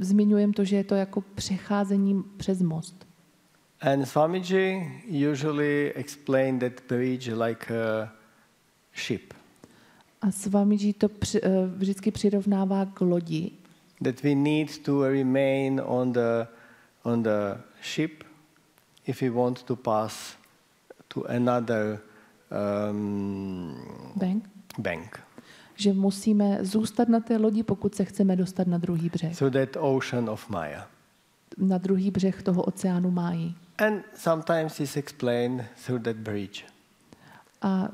zmiňujeme to, že je to jako přecházení přes most. And Swamiji usually explained that bridge like a ship. A Swamiji to vždycky přirovnává k lodi. That we need to remain on the ship if we want to pass to another bank. Že musíme zůstat na té lodi, pokud se chceme dostat na druhý břeh. So that ocean of Maya. Na druhý břeh toho oceánu Máji. And sometimes it's explained through that bridge. A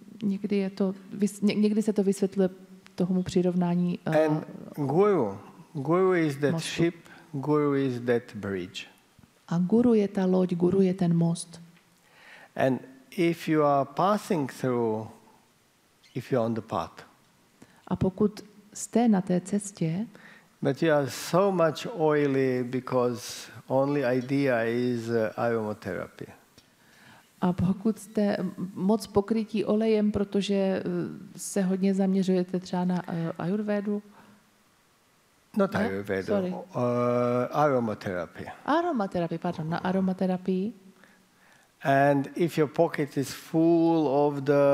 někdy se to vysvětluje tomu přirovnání. And Guru is that mostu. ship, Guru is that bridge. A guru je ta loď, guru je ten most. And if you are passing through, if you are on the path, a pokud jste na té cestě, but you are so much oily because only idea is aromatherapy. A pokud jste moc pokrytí olejem, protože se hodně zaměřujete třeba na ajurvédu. Not Ayurveda, aromatherapy. Na aromaterapii. And if your pocket is full of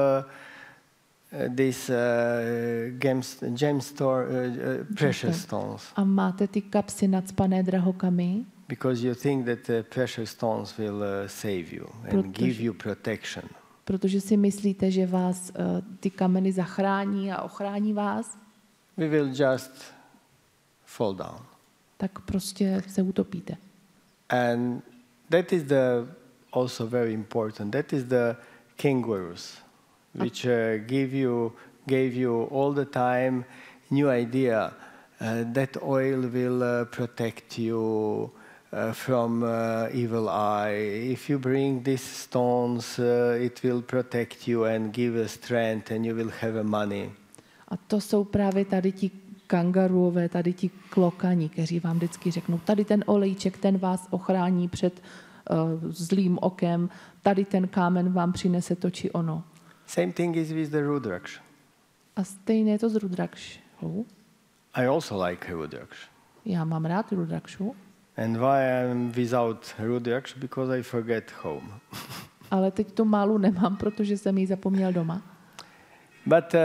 precious stones. A máte ty kapsy nacpané drahokamy. Because you think that precious stones will save you and give you protection. Protože si myslíte, že vás ty kameny zachrání a ochrání vás. We will just fall down. Tak prostě se utopíte. And that is also very important. That is the king gurus, which gave you all the time new idea. That oil will protect you from evil eye. If you bring these stones, it will protect you and give you strength, and you will have money. A to jsou právě tady ti kangaruové, tady ti klokani, kteří vám vždycky řeknou, tady ten olejček, ten vás ochrání před zlým okem, tady ten kámen vám přinese to či ono. Same thing is with the Rudraksh. A stejné je to s Rudrakshou. I also like Rudraksh. Já mám rád Rudrakshu. And why I'm without Rudraksh? Because I forget home. Ale teď tu málu nemám, protože jsem ji zapomněl doma. But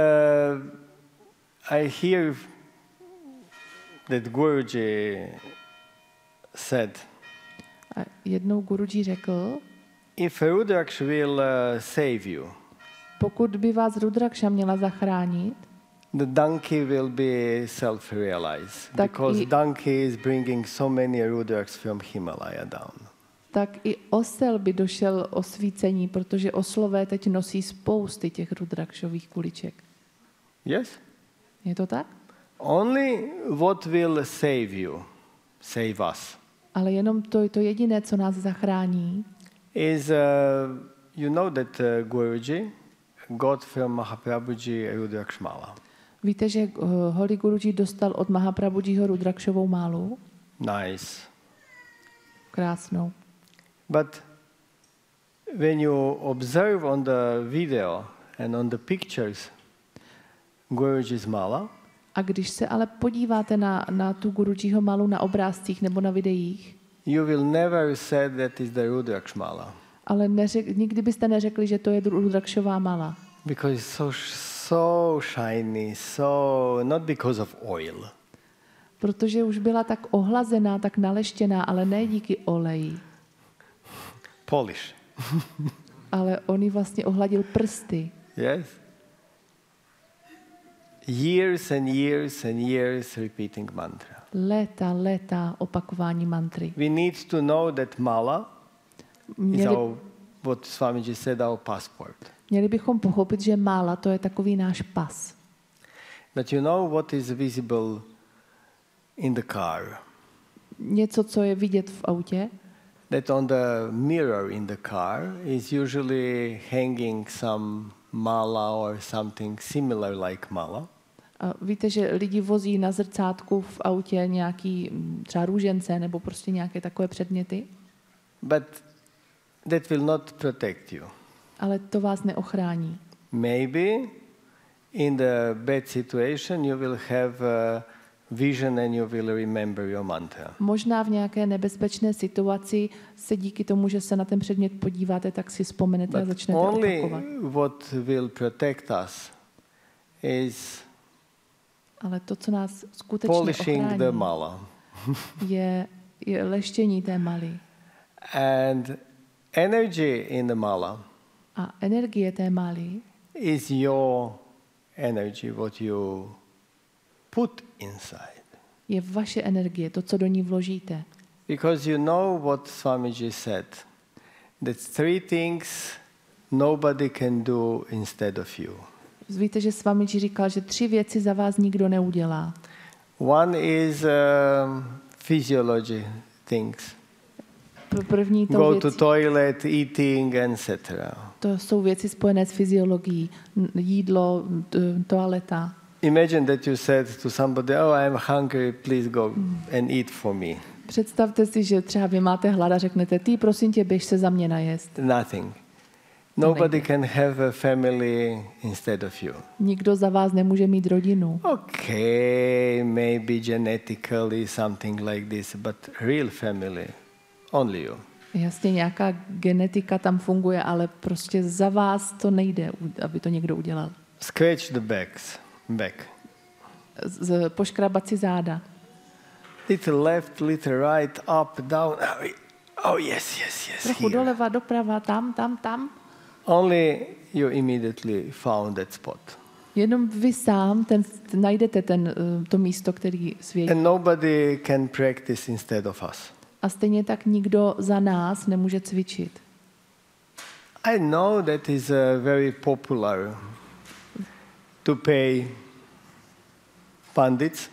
I hear that Guruji said, a jednou Guruji řekl, if Rudraksh will save you, pokud by vás Rudraksha měla zachránit, the donkey will be self-realized, because donkey is bringing so many Rudraks from Himalaya down. Tak i osel by došel osvícení, protože oslové teď nosí spousty těch Rudrakshových kuliček. Yes? Je to tak? Only what will save us. Ale jenom to jediné, co nás zachrání, is you know that Guruji got from Mahaprabhuji Rudrakshmala. Víte, že Holy Guruji dostal od Mahaprabhujiho Rudrakshovou málu? Nice. Krásnou. But when you observe on the video and on the pictures Guruji's mala, a když se ale podíváte na tu Gurujiho malu na obrázcích nebo na videích, you will never say that is the Rudrakshmala. Ale nikdy byste neřekli, že to je Rudrakshová mala. Because it's so shiny, so not because of oil. Protože už byla tak ohlazená, tak naleštěná, ale ne díky oleji. Polish. Ale on jí vlastně ohladil prsty. Yes. Years and years and years repeating mantra. Léta opakování mantry. We need to know that mala is what Swamiji said, our passport. Měli bychom pochopit, že mála to je takový náš pas. But you know what is visible in the car? Něco, co je vidět v autě? That on the mirror in the car is usually hanging some mala or something similar like mala. A víte, že lidi vozí na zrcátku v autě nějaký třeba růžence nebo prostě nějaké takové předměty? But that will not protect you. Ale to vás neochrání. Maybe in the bad situation you will have vision and you will remember your mantra. Možná v nějaké nebezpečné situaci se díky tomu, že se na ten předmět podíváte, tak si vzpomenete a But začnete only opakovat. what will protect us is Ale to, co nás skutečně polishing the ochrání, mala. je leštění té maly. And energy in the mala A energie té maly is your energy, what you put inside. je vaše energie, to, co do ní vložíte. Because you know what Swamiji said, that three things nobody can do instead of you. Víte, že Swamiji říkal, že 3 věci za vás nikdo neudělá. One is physiology things. První Go to věcí, toilet, eating, etc. to jsou věci spojené s fyziologií, jídlo, toaleta. Imagine that you said to somebody, "Oh, I'm hungry. Please go and eat for me." Představte si, že třeba vy máte hlad a řeknete, ty prosím tě, běž se za mě najíst. Nothing. Nobody can have a family instead of you. Nikdo za vás nemůže mít rodinu. Okay, maybe genetically something like this, but real family, only you. Jasně, nějaká genetika tam funguje, ale prostě za vás to nejde, aby to někdo udělal. Scratch the back. Poškrabat si záda. Little left, little right, up, down. Oh yes. Trochu Here. doleva, doprava, tam. Only you immediately found that spot. Jenom vy sám najdete to místo, který svědí. And nobody can practice instead of us. A stejně tak nikdo za nás nemůže cvičit. I know that is very popular to pay pandits.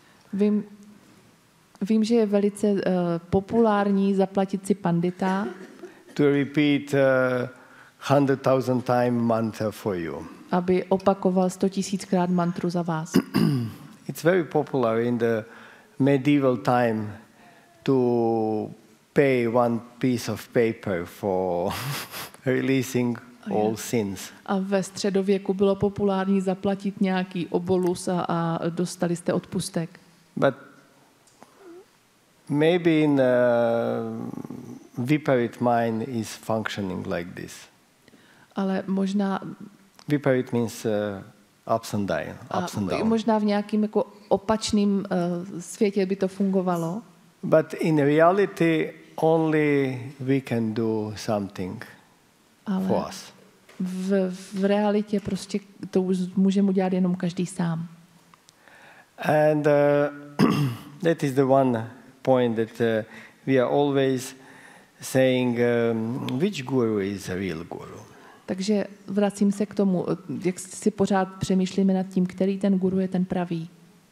Vím, že je velice populární zaplatit si pandita, To repeat 100,000 times mantra for you. aby opakoval 100 000krát mantru za vás. It's very popular in the medieval time to pay one piece of paper for releasing all sins. A ve středověku bylo populární zaplatit nějaký obolus a dostali jste odpustek. But maybe in Viparit mind is functioning like this. Ale možná, Viparit means ups and down. možná v nějakým jako opačným světě by to fungovalo. But in reality, only we can do something Ale for us. v realitě prostě to už můžeme udělat jenom každý sám. And that is the one point that we are always saying, which guru is a real guru? Takže vracím se k tomu, jak si pořád přemýšlíme nad tím, který ten guru je ten pravý.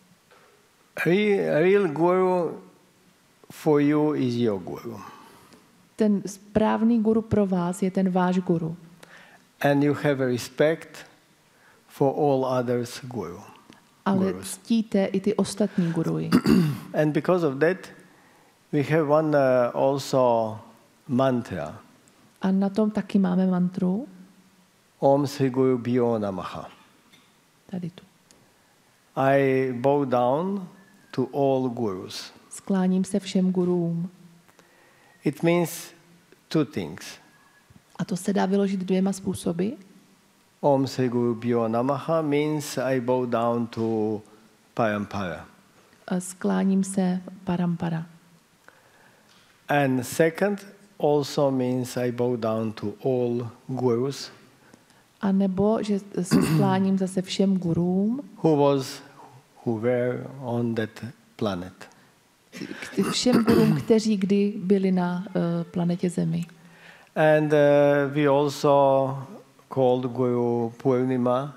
A real guru for you is your guru. Ten správný guru pro vás je ten váš guru. And you have a respect for all others guru. Ale ctíte i ty ostatní guruji. And because of that, we have one also mantra. A na tom taky máme mantru. Om Sri Guru Bhyo Namaha. Tady tu. I bow down to all gurus. Skláním se všem guruům. It means two things. A to se dá vyložit 2 způsoby. Om Sri Guru Bhyo Namaha means I bow down to Parampara. A skláním se parampara. And second also means I bow down to all gurus A nebo, že se skláním zase všem guruům, who were on that planet. všem gurům, kteří kdy byli na planetě Zemi. And we also called Guru Purnima,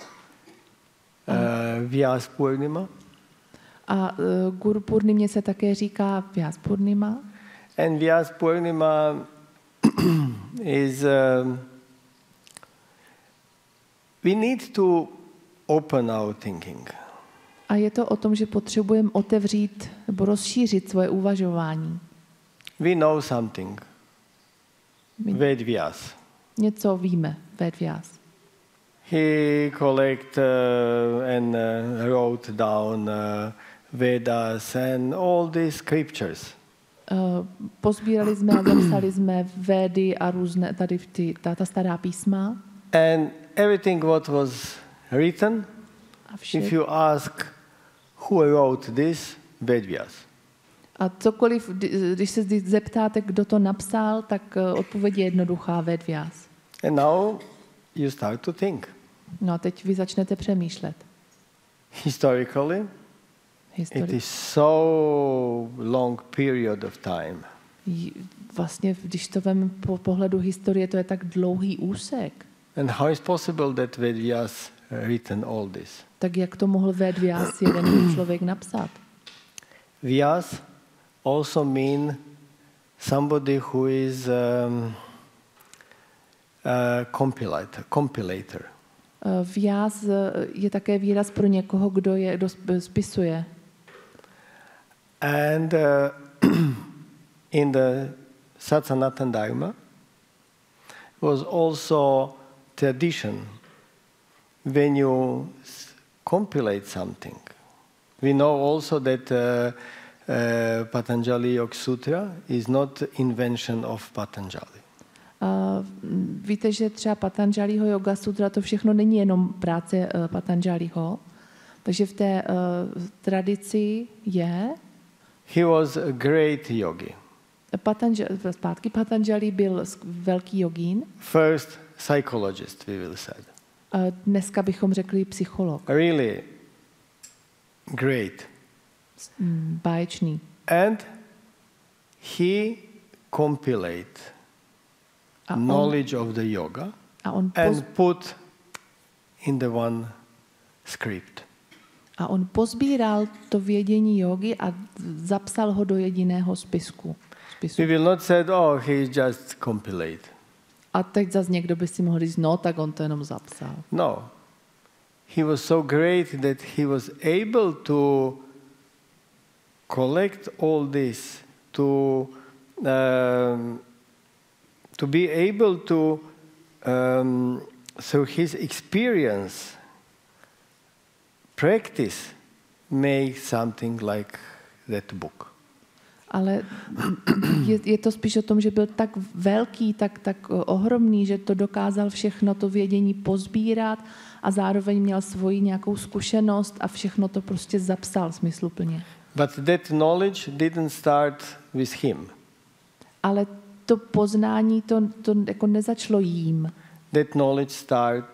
Vyas Purnima. A Guru Purnimě se také říká Vyas Purnima. And Vyas Purnima is, we need to open our thinking. A je to o tom, že potřebujeme otevřít nebo rozšířit svoje uvažování. We know something. Ved Vyas. Něco víme, Ved Vyas. He collected and wrote down Vedas and all these scriptures. Pozbírali jsme a zapsali jsme Védy a různé tady ta stará písma. And everything what was written, A if you ask who wrote this, Vedvyas. A cokoliv, když se zeptáte, kdo to napsal, tak odpověď je jednoduchá, Vedvyas. And now you start to think. No a teď vy začnete přemýšlet. Historically, it is so long period of time. Vlastně, když to vem po pohledu historie, to je tak dlouhý úsek. And how is possible that Vedvyas written all this? Tak jak to mohl Vedvyas jeden člověk napsat? Vyas also mean somebody who is compilator. Vyas je také výraz pro někoho, kdo spisuje. And in the Satsanatana Dharma was also tradition when you compilate something. We know also that Patanjali Yoga Sutra is not invention of Patanjali. Víte, že třeba Patanjaliho Yoga Sutra to všechno není jenom práce Patanjaliho, takže v té tradici je. He was a great yogi. Patanjali byl velký jogín. First psychologist, we will say. Dneska bychom řekli psycholog. Really great. Báječný. And he compilate knowledge of the yoga and put in the one script. A on pozbíral to vědění jógy a zapsal ho do jediného spisu. We will not say, oh, he just compilate. A teď zase někdo by si mohl říct, no, tak on to jenom zapsal. No. He was so great that he was able to collect all this, to be able to, through his experience, practice, make something like that book. Ale je to spíš o tom, že byl tak velký, tak ohromný, že to dokázal všechno to vědění pozbírat a zároveň měl svoji nějakou zkušenost a všechno to prostě zapsal smysluplně. But that knowledge didn't start with him. Ale to poznání to jako nezačalo jím. That knowledge start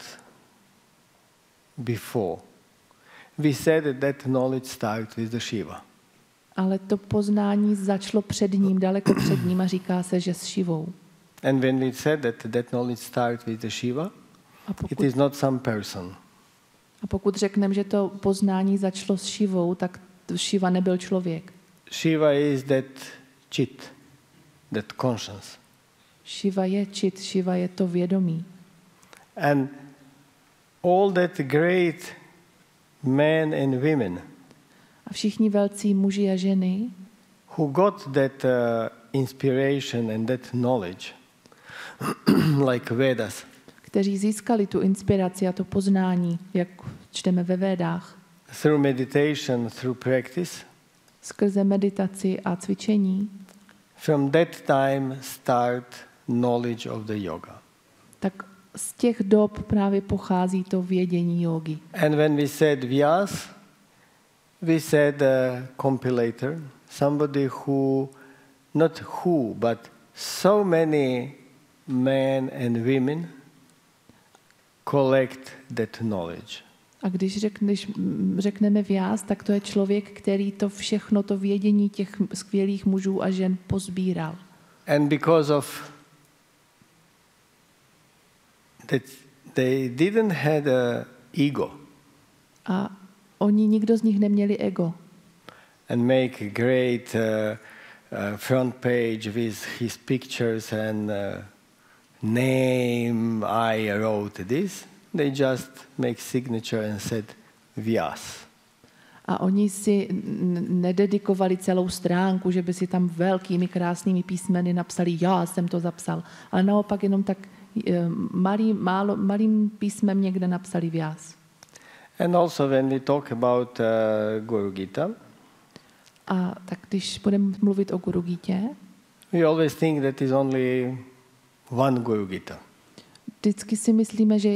before. We said that knowledge starts with the Shiva. Ale to poznání začalo před ním, daleko před ním a říká se, že s Šivou. And when we said that knowledge starts with the Shiva, it is not some person. A pokud řekneme, že to poznání začalo s Šivou, tak Šiva nebyl člověk. Shiva is that chit, that conscience. Šiva je čit, Šiva je to vědomí. And all that great men and women a všichni velcí muži a ženy, who got that inspiration and that knowledge, like Vedas, kteří získali tu inspiraci a to poznání, jak čteme ve Védách, through meditation, through practice, skrze meditaci a cvičení, from that time start knowledge of the yoga. Tak z těch dob právě pochází to vědění jógy. And when we said Vyas, we said compilator, somebody who, not who, but so many men and women collect that knowledge. A když řekneme Vyas, tak to je člověk, který to všechno, to vědění těch skvělých mužů a žen pozbíral. And because of that they didn't have an ego. A oni, nikdo z nich neměli ego. And make a great front page with his pictures and name, I wrote this. They just make signature and said Vyas. A oni si nededikovali celou stránku, že by si tam velkými krásnými písmeny napsali, já jsem to zapsal. Ale naopak jenom tak malým písmem někde napsali Vyas. And also when we talk about Guru Gita, A tak když budeme mluvit o Guru Gítě, we always think that is only one Guru Gita. vždycky si myslíme, že